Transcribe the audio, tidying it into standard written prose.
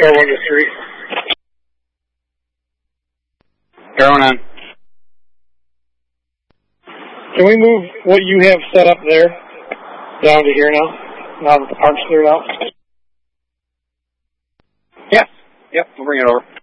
Air 1 to 3. Air 1 on. Can we move what you have set up there down to here now? Now that the park's cleared out? Yes. Yep, we'll bring it over.